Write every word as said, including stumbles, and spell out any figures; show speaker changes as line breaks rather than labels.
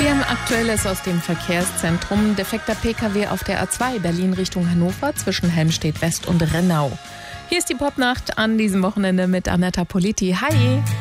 Wir haben Aktuelles aus dem Verkehrszentrum. Defekter P K W auf der A zwei Berlin Richtung Hannover zwischen Helmstedt West und Rennau. Hier ist die Popnacht an diesem Wochenende mit Annetta Politi. Hi!